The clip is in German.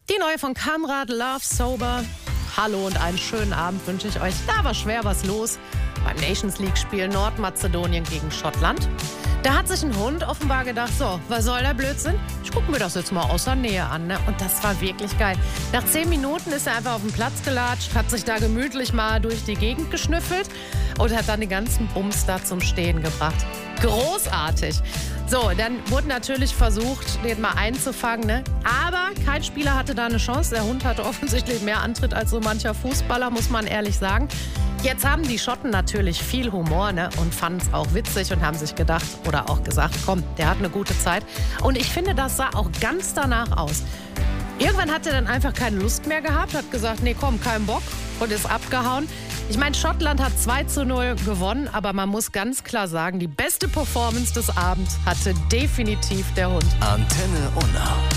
Die neue von Kamrad, Love Sober. Hallo und einen schönen Abend wünsche ich euch. Da war schwer was los beim Nations League-Spiel Nordmazedonien gegen Schottland. Da hat sich ein Hund offenbar gedacht, so, was soll der Blödsinn? Ich gucke mir das jetzt mal aus der Nähe an. Ne? Und das war wirklich geil. Nach 10 Minuten ist er einfach auf den Platz gelatscht, hat sich da gemütlich mal durch die Gegend geschnüffelt und hat dann den ganzen Bums da zum Stehen gebracht. Großartig. So, dann wurde natürlich versucht, den mal einzufangen. Ne? Aber kein Spieler hatte da eine Chance. Der Hund hatte offensichtlich mehr Antritt als so mancher Fußballer, muss man ehrlich sagen. Jetzt haben die Schotten natürlich viel Humor, ne, und fanden es auch witzig und haben sich gedacht oder auch gesagt, komm, der hat eine gute Zeit. Und ich finde, das sah auch ganz danach aus. Irgendwann hat er dann einfach keine Lust mehr gehabt, hat gesagt, nee, komm, kein Bock und ist abgehauen. Ich meine, Schottland hat 2:0 gewonnen, aber man muss ganz klar sagen, die beste Performance des Abends hatte definitiv der Hund. Antenne Unna.